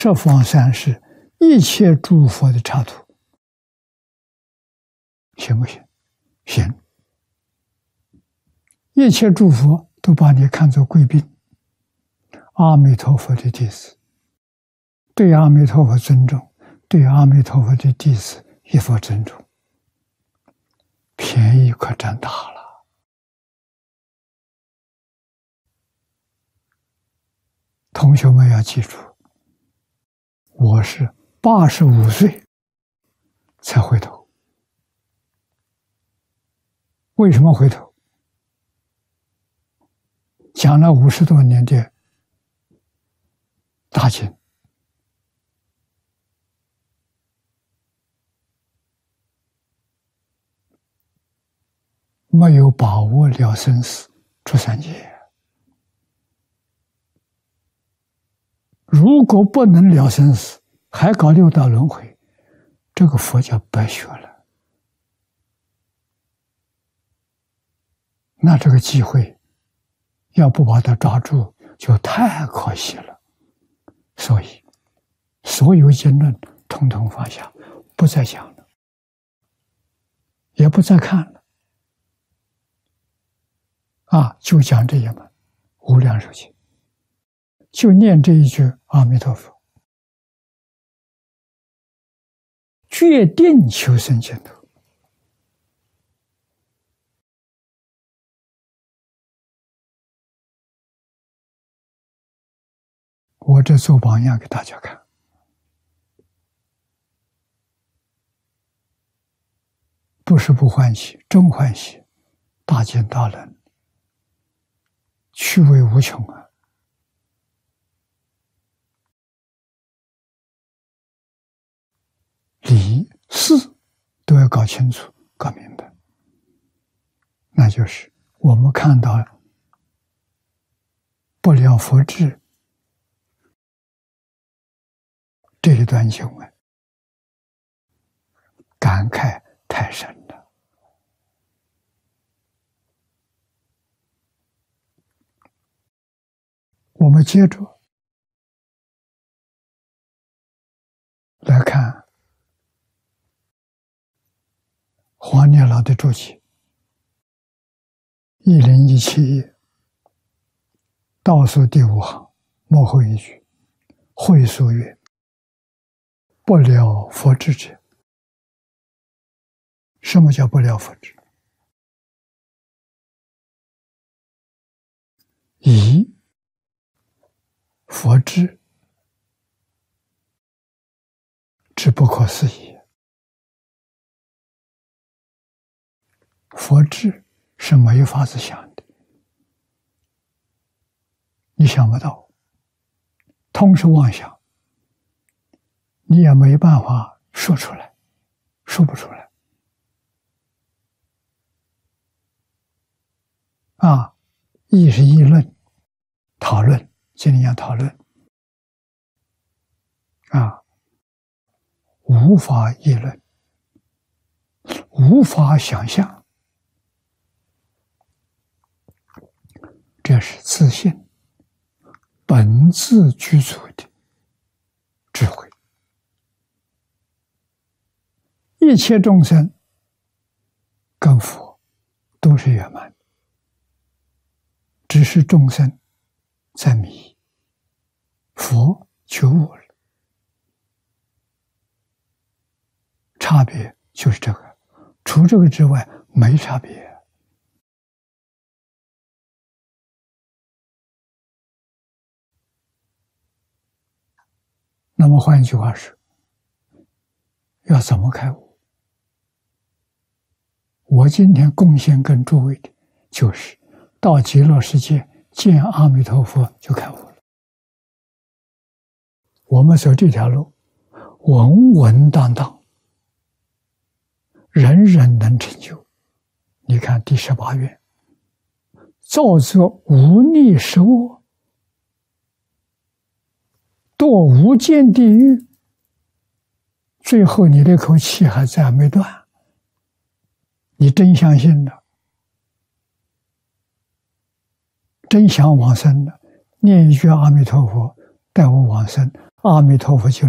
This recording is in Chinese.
十方三世一切诸佛的刹土，行不行？行。一切诸佛都把你看作贵宾，阿弥陀佛的弟子，对阿弥陀佛尊重，对阿弥陀佛的弟子一佛尊重，便宜可占大了。同学们要记住，我是85岁才回头。为什么回头？讲了50多年的大经，没有把握了生死出三界。如果不能了生死，还搞六道轮回，这个佛教白学了。那这个机会要不把它抓住，就太可惜了。所以，所有经论统统放下，不再讲了，也不再看了。就讲这一门《无量寿经》，就念这一句阿弥陀佛，决定求生净土。我这做榜样给大家看，不是不欢喜，真欢喜，大见大能，趣味无穷啊！理事都要搞清楚、搞明白，那就是我们看到不了佛智这一段经文，感慨太深了。我们接着来看黄念老的注解1017页倒数第5行末后一句，会疏曰：不了佛智者。什么叫不了佛智？以佛智之不可思议。佛智是没法子想的，你想不到，通是妄想，你也没办法说出来，说不出来。议是议论，讨论，今天讲讨论。无法议论，无法想象，这是自信本自具足的智慧。一切众生跟佛都是圆满，只是众生在迷，佛觉悟了。差别就是这个，除这个之外没差别。那么换一句话说，要怎么开悟？我今天贡献跟诸位的就是到极乐世界见阿弥陀佛就开悟了。我们走这条路稳稳当当，人人能成就。你看第18愿，造作无逆十恶，堕无间地狱，最后你那口气还在没断，你真相信了，真想往生了，念一句阿弥陀佛，带我往生， 阿弥陀佛就